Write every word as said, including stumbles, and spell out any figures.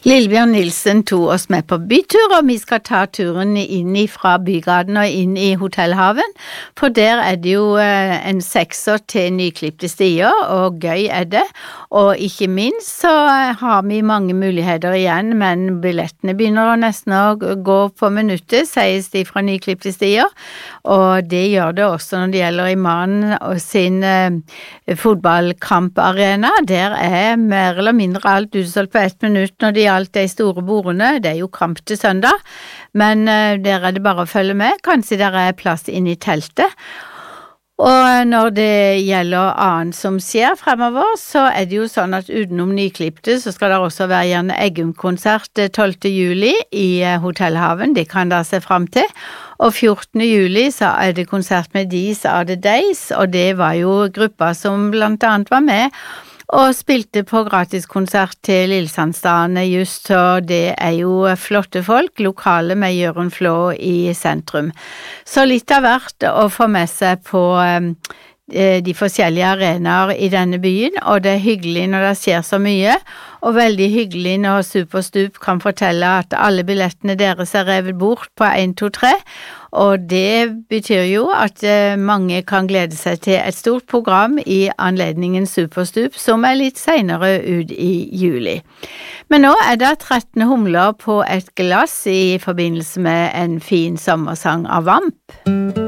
Lillebjørn Nilsen tog oss med på bytur, og vi skal ta turen inn fra Bygaden og inn i Hotellhaven, for der er det jo en sekser til nyklippte stier, og gøy er det, og ikke minst så har vi mange muligheter igjen, men billettene begynner nesten å gå på minuttet, sies de fra nyklippte stier, og det gjør det også når det gjelder Iman og sin eh, fotballkamparena. Der er mer eller mindre alt utsolgt på ett minutt når det alt de store bordene, det er jo kamp til søndag, men uh, der er det bare å følge med, kanskje der er plass inn i teltet. Og når det gjelder annet som skjer fremover, så er det jo sånn at utenom nyklippte, så skal det også være gjerne Eggum-konsert tolvte juli i uh, Hotellhaven, det kan dere se frem til. Og fjortende juli så er det konsert med These Are The Days, og det var jo gruppa som blant annet var med, og spilte på gratiskonsert til Lillesandstadene just, og det er jo flotte folk, lokale med Jørgen Flå i sentrum. Så litt av hvert å få med seg på eh, de forskjellige arenaer i denne byen, og det er hyggelig når det skjer så mye, og veldig hyggelig når Superstup kan fortelle at alle billettene deres er revet bort på en, to, tre, og det betyr jo at mange kan glede seg til et stort program i anledningen Superstup, som er litt senere ut i juli. Men nå er det tretten humler på et glass i forbindelse med en fin sommersang av Vamp.